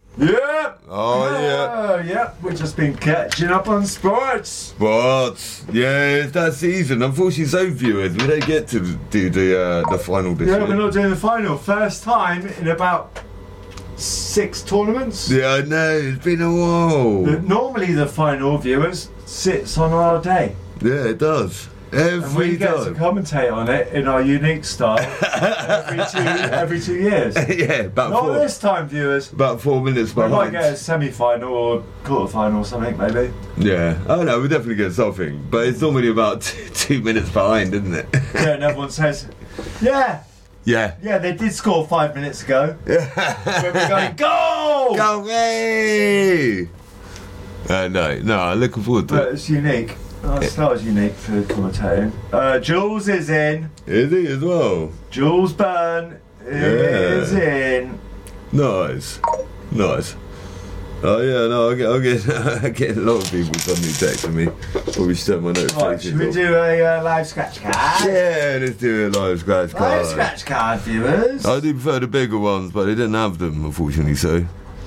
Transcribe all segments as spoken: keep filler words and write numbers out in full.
Yeah. Oh, yeah. Oh, yeah. We've just been catching up on sports. What? Yeah, it's that season. Unfortunately, so viewers, we don't get to do the uh, the final this Yeah, year. we're not doing the final. First time in about six tournaments. Yeah, I know. It's been a while. The, normally the final, viewers, sits on our day. Yeah, it does. And we Every get to time. commentate on it in our unique style every two every two years. Yeah, about Not four. this time, viewers. About four minutes We might behind. get a semi-final or quarter-final or something, maybe. Yeah. Oh no, we definitely get something, but it's normally about two, two minutes behind, isn't it? Yeah, and everyone says, yeah, Yeah. yeah, they did score five minutes ago. We're going, go! Go away! Uh, no, no, I'm looking forward to But it. it's unique. Our style's unique for commentating. Uh, Jules is in. Is he as well? Jules Byrne is in. Nice, nice. Oh yeah, no, I get, I get, I get a lot of people suddenly texting me. Probably set my notifications Right, should we off. do a uh, live scratch card? Yeah, let's do a live scratch card. Live scratch card, viewers. I do prefer the bigger ones, but they didn't have them, unfortunately. So,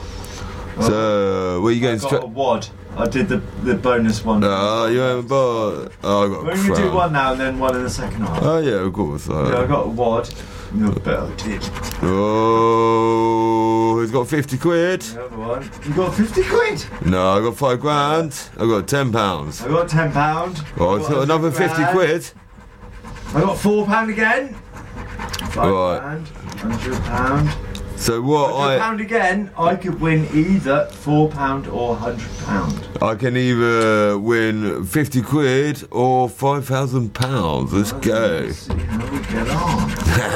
so where are you going? I got Stra- a wad. I did the the bonus one. Ah, you haven't bought. Oh, I got a We're going to do crown. one now and then one in the second half. Oh yeah, of course. Uh, Yeah, I got a wad. You're better tip. Oh, he's got fifty quid. The other one. You got fifty quid. No, I got five grand. I got ten pounds. I got ten pound. Oh, it's got another fifty quid. I got four pound again. Five Right. pound. Hundred pound. So what Hundred I pound again. I could win either four pound or hundred pound. I can either win fifty quid or five thousand pounds. Let's go. Let's see how we get on.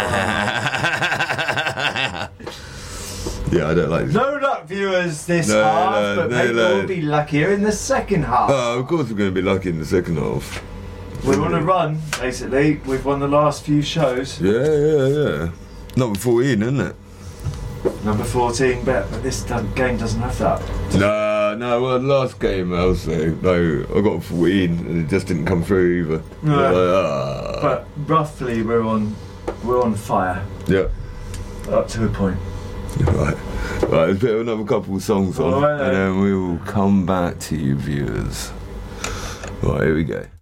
Yeah, I don't like this. No luck, viewers, this No, half, no, but no maybe luck. we'll be luckier in the second half. Oh, of course we're going to be lucky in the second half. We're on a run, basically. We've won the last few shows. Yeah, yeah, yeah. Number fourteen, isn't it? Number fourteen bet, but this do- game doesn't have that. No, no. Well, the last game I was uh, no, I got fourteen and it just didn't come through either. No. Like, ah. But roughly, we're on we're on fire Yeah. up to a point. Right. Right. Let's put another couple of songs on, All right, and then. then we will come back to you, viewers. Right. Here we go.